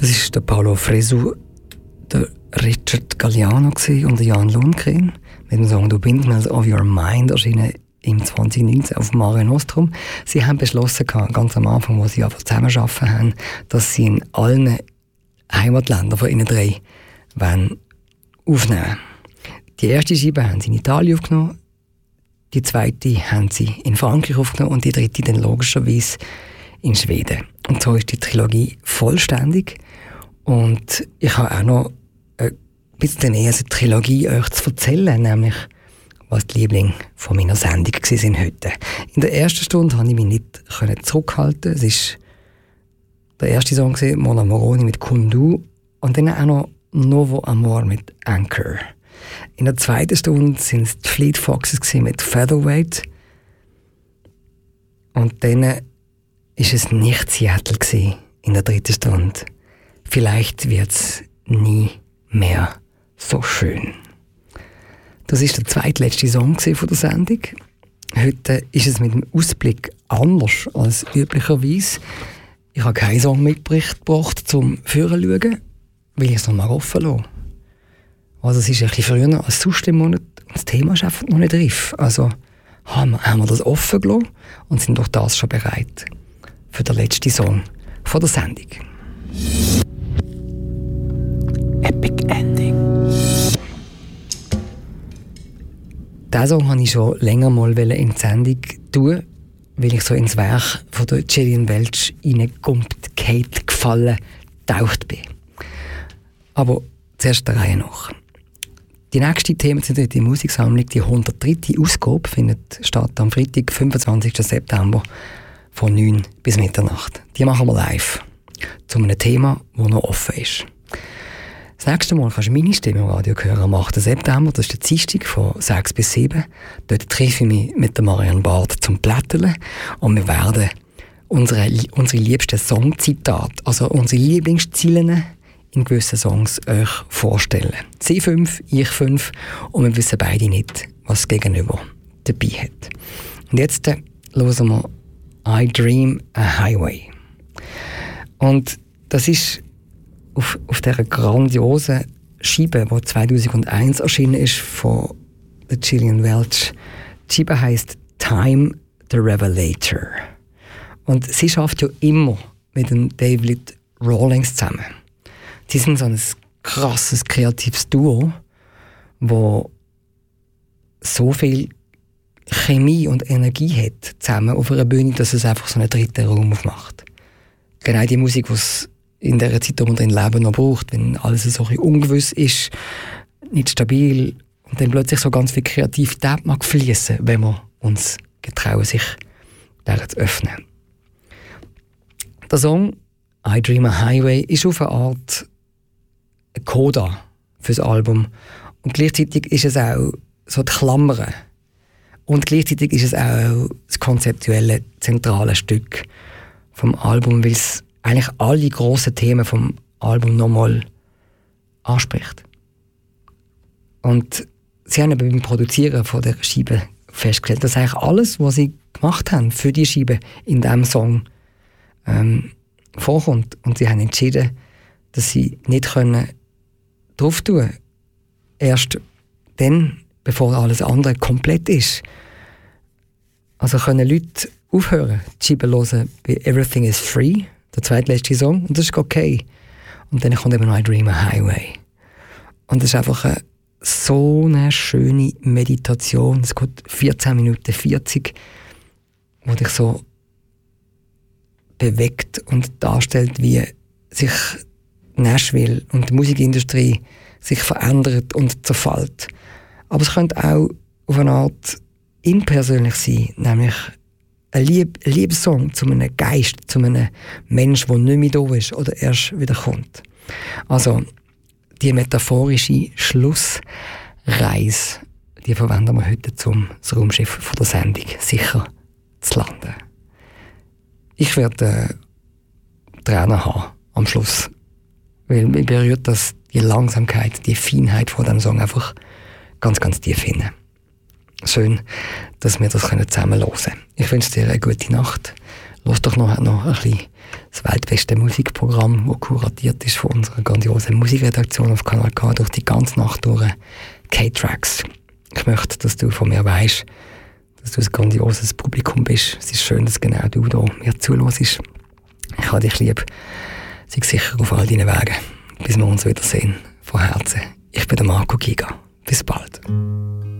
Das war der Paolo Fresu, der Richard Galliano und der Jan Lundgren mit dem Song «The Windmills of Your Mind» erschienen im 2019 auf Mare Nostrum. Sie haben beschlossen, ganz am Anfang, wo sie einfach zusammenarbeiten haben, dass sie in allen Heimatländern von ihnen drei aufnehmen. Die erste Scheibe haben sie in Italien aufgenommen, die zweite haben sie in Frankreich aufgenommen und die dritte dann logischerweise in Schweden. Und so ist die Trilogie vollständig. Und ich habe auch noch ein bisschen mehr eine Trilogie euch zu erzählen, nämlich was die Lieblinge von meiner Sendung waren heute. In der ersten Stunde konnte ich mich nicht zurückhalten. Es war der erste Song, Mona Moroni mit Kundu, und dann auch noch Novo Amor mit Anchor. In der zweiten Stunde waren es die Fleet Foxes mit Featherweight. Und dann war es nicht Seattle in der dritten Stunde. Vielleicht wird es nie mehr so schön. Das ist der zweitletzte Song von der Sendung. Heute ist es mit dem Ausblick anders als üblicherweise. Ich habe keinen Song mitgebracht zum Führen schauen, weil ich es noch mal offen lasse. Also es ist ein bisschen früher als sonst im Monat und das Thema ist einfach noch nicht reif. Also haben wir das offen gelassen und sind durch das schon bereit für den letzten Song von der Sendung. Epic Ending. Diesen Song wollte ich schon länger mal in die Sendung tun, weil ich so ins Werk von der Gillian Welch reingekumpelt, gefallen, getaucht bin. Aber zuerst der Reihe nach. Die nächste themenzentrierte Musiksammlung, die 103. Ausgabe, findet statt am Freitag, 25. September von 9 bis Mitternacht. Die machen wir live. Zu einem Thema, das noch offen ist. Das nächste Mal kannst du meine Stimme im Radio hören am 8. September. Das ist der Dienstag von 6 bis 7. Dort treffe ich mich mit der Marianne Barth zum Plätteln. Und wir werden unsere liebsten Songzitate, also unsere Lieblingsziele in gewissen Songs euch vorstellen. Sie 5, ich 5 und wir wissen beide nicht, was das Gegenüber dabei hat. Und jetzt hören wir «I Dream a Highway». Und das ist auf dieser grandiosen Scheibe, die 2001 erschienen ist, von Gillian Welch. Die Scheibe heisst «Time the Revelator». Und sie schafft ja immer mit dem David Rawlings zusammen. Sie sind so ein krasses, kreatives Duo, wo so viel Chemie und Energie hat zusammen auf einer Bühne, dass es einfach so einen dritten Raum aufmacht. Genau die Musik, die es in der Zeit, in der wir drin leben, noch braucht, wenn alles so ein bisschen ungewiss ist, nicht stabil und dann plötzlich so ganz viel Kreativität mag fließen, wenn wir uns getrauen, sich der zu öffnen. Der Song «I Dream a Highway» ist auf eine Art ein Coda für das Album. Und gleichzeitig ist es auch so die Klammern. Und gleichzeitig ist es auch das konzeptuelle, zentrale Stück vom Album, weil es eigentlich alle grossen Themen vom Album nochmal anspricht. Und sie haben beim Produzieren von der Scheibe festgestellt, dass eigentlich alles, was sie gemacht haben für die Scheibe in diesem Song vorkommt. Und sie haben entschieden, dass sie nicht drauf tun können. Erst dann, bevor alles andere komplett ist. Also können Leute aufhören, die Scheibe hören bei «Everything is Free», der zweitletzte Song, und das ist okay. Und dann kommt eben «I Dream a Highway». Und das ist einfach so eine schöne Meditation. Es geht 14 Minuten 40, wo dich so bewegt und darstellt, wie sich Nashville und die Musikindustrie sich verändert und zerfällt. Aber es könnte auch auf eine Art impersönlich sein, nämlich ein Liebessong zu einem Geist, zu einem Mensch, der nicht mehr da ist oder erst wieder kommt. Also die metaphorische Schlussreise, die verwenden wir heute, um das Raumschiff von der Sendung sicher zu landen. Ich werde Tränen haben am Schluss, weil mich berührt das die Langsamkeit, die Feinheit von diesem Song einfach ganz, ganz tief hinein. Schön, dass wir das zusammen hören können. Ich wünsche dir eine gute Nacht. Lass doch noch ein bisschen das weltbeste Musikprogramm, das kuratiert ist von unserer grandiosen Musikredaktion auf Kanal K durch die ganze Nacht durch. K-Tracks. Ich möchte, dass du von mir weißt, dass du ein grandioses Publikum bist. Es ist schön, dass genau du da mir zuhörst. Ich habe dich lieb. Sei sicher auf all deinen Wegen. Bis wir uns wiedersehen. Von Herzen. Ich bin der Marco Giga. Bis bald.